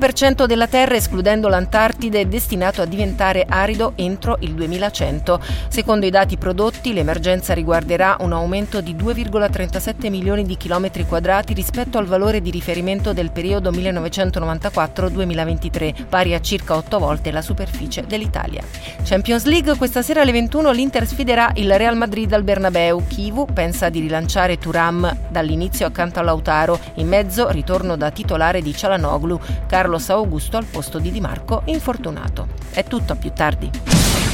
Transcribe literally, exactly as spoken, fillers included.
per cento della Terra, escludendo l'Antartide, è destinato a diventare arido entro il duemilacento. Secondo i dati prodotti, l'emergenza riguarderà un aumento di due virgola trentasette milioni di chilometri quadrati rispetto al valore di riferimento del periodo millenovecentonovantaquattro duemilaventitré, pari a circa otto volte la superficie dell'Italia. Champions League, questa sera alle ventuno l'Inter sfiderà il Real Madrid al Bernabeu. Chivu pensa di rilanciare Thuram dall'inizio accanto a Lautaro. In mezzo, ritorno da titolare di Çalhanoğlu, Carlos Augusto al posto di Di Marco infortunato. È tutto, a più tardi.